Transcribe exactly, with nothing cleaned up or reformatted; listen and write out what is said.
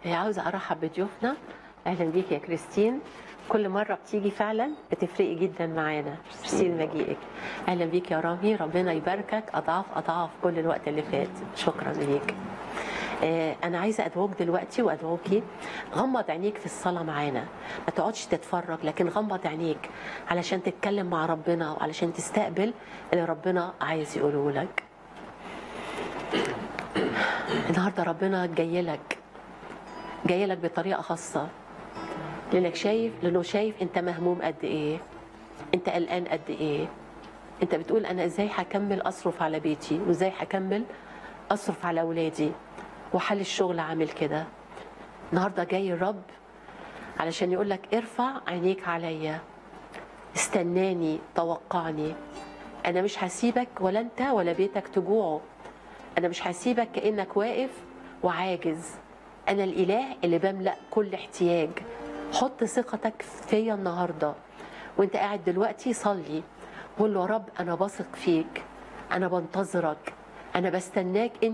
عاوزة أرحب بضيوفنا. أهلا بيك يا كريستين، كل مرة بتيجي فعلا بتفرقي جدا معانا. ميرسي لمجيئك. أهلا بيك يا رامي، ربنا يباركك أضعاف أضعاف كل الوقت اللي فات. شكرا ليك. آه أنا عايزة أدعوك دلوقتي وأدعوكي غمض عينيك في الصلاة معانا، ما تقعدش تتفرج لكن غمض عينيك علشان تتكلم مع ربنا وعلشان تستقبل اللي ربنا عايز يقوله لك. النهارده ربنا جاي لك جاي لك بطريقه خاصه، لانك شايف لانه شايف انت مهموم قد ايه، انت قلقان قد ايه. انت بتقول انا ازاي هكمل اصرف على بيتي وازاي هكمل اصرف على اولادي وحال الشغل عامل كده. النهارده جاي الرب علشان يقول لك ارفع عينيك عليا، استناني، توقعني. انا مش هسيبك ولا انت ولا بيتك تجوعوا. انا مش هسيبك كانك واقف وعاجز. أنا الإله اللي بملأ كل احتياج. حط ثقتك فيا النهاردة وانت قاعد دلوقتي. صلي قول له يا رب أنا بثق فيك، أنا بنتظرك، أنا بستناك.